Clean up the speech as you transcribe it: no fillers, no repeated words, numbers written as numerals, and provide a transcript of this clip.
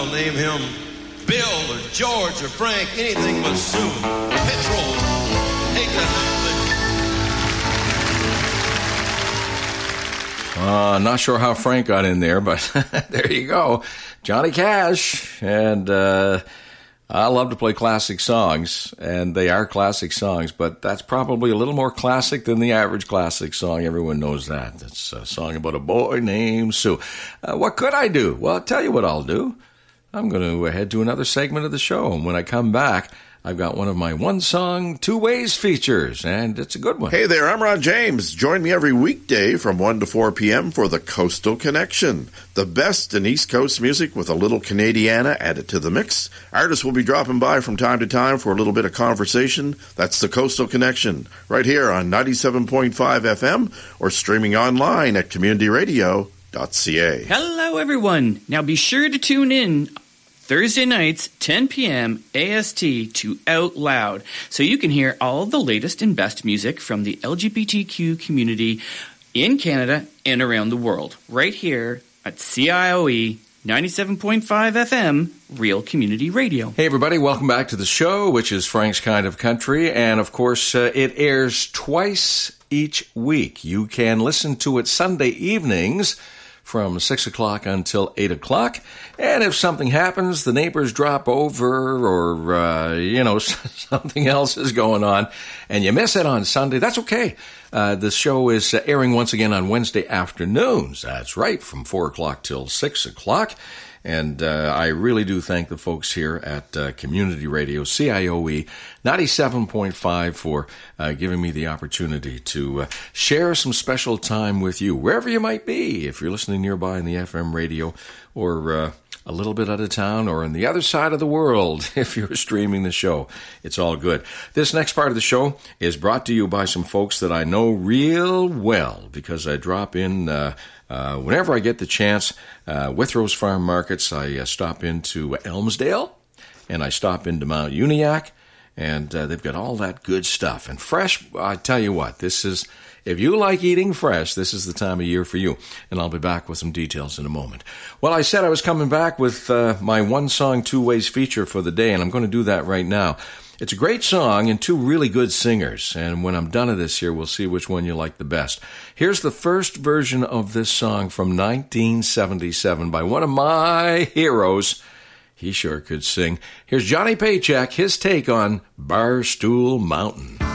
Well, name him Bill or George or Frank, anything but Sue. Petrol. Hate that. Not sure how Frank got in there, but there you go. Johnny Cash. And I love to play classic songs, and they are classic songs, but that's probably a little more classic than the average classic song. Everyone knows that. It's a song about a boy named Sue. What could I do? Well, I'll tell you what I'll do. I'm going to head to another segment of the show, and when I come back, I've got one of my one-song, two-ways features, and it's a good one. Hey there, I'm Ron James. Join me every weekday from 1 to 4 p.m. for the Coastal Connection. The best in East Coast music with a little Canadiana added to the mix. Artists will be dropping by from time to time for a little bit of conversation. That's the Coastal Connection, right here on 97.5 FM or streaming online at communityradio.ca. Hello, everyone. Now be sure to tune in Thursday nights, 10 p.m. AST to Out Loud, so you can hear all the latest and best music from the LGBTQ community in Canada and around the world, right here at CIOE 97.5 FM, Real Community Radio. Hey, everybody. Welcome back to the show, which is Frank's Kind of Country. And, of course, it airs twice each week. You can listen to it Sunday evenings from 6 o'clock until 8 o'clock. And if something happens, the neighbors drop over or, something else is going on, and you miss it on Sunday, that's okay. The show is airing once again on Wednesday afternoons. That's right, from 4 o'clock till 6 o'clock. And I really do thank the folks here at Community Radio, CIOE 97.5, for giving me the opportunity to share some special time with you, wherever you might be, if you're listening nearby in the FM radio, or a little bit out of town, or on the other side of the world, if you're streaming the show. It's all good. This next part of the show is brought to you by some folks that I know real well, because I drop in whenever I get the chance. Withrows Farm Markets, I stop into Elmsdale, and I stop into Mount Uniacke, and they've got all that good stuff. And fresh, I tell you what, if you like eating fresh, this is the time of year for you. And I'll be back with some details in a moment. Well, I said I was coming back with my one-song, two-ways feature for the day, and I'm going to do that right now. It's a great song and two really good singers, and when I'm done with this here, we'll see which one you like the best. Here's the first version of this song from 1977 by one of my heroes. He sure could sing. Here's Johnny Paycheck, his take on Barstool Mountain.